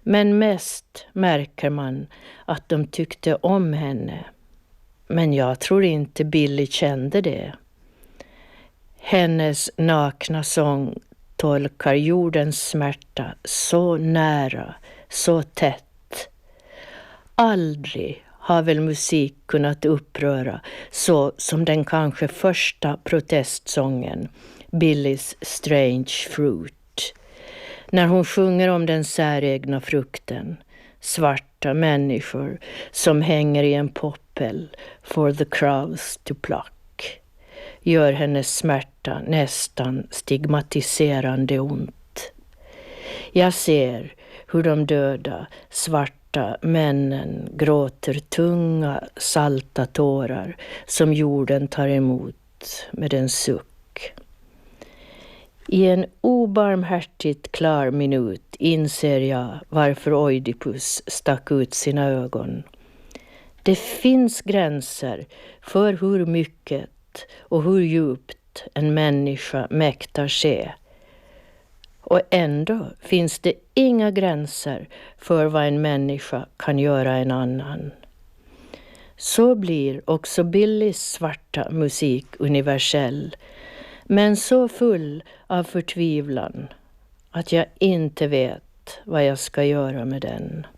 Men mest märker man att de tyckte om henne. Men jag tror inte Billy kände det. Hennes nakna sång tolkar jordens smärta så nära, så tätt. Aldrig har väl musik kunnat uppröra så som den kanske första protestsången, Billys Strange Fruit. När hon sjunger om den säregna frukten, svarta människor som hänger i en poppel for the crows to pluck, gör hennes smärta nästan stigmatiserande ont. Jag ser hur de döda, svarta männen gråter tunga, salta tårar som jorden tar emot med en suck. I en obarmhärtigt klar minut inser jag varför Oidipus stack ut sina ögon. Det finns gränser för hur mycket och hur djupt en människa mäktar se. Och ändå finns det inga gränser för vad en människa kan göra en annan. Så blir också Billys svarta musik universell, men så full av förtvivlan att jag inte vet vad jag ska göra med den.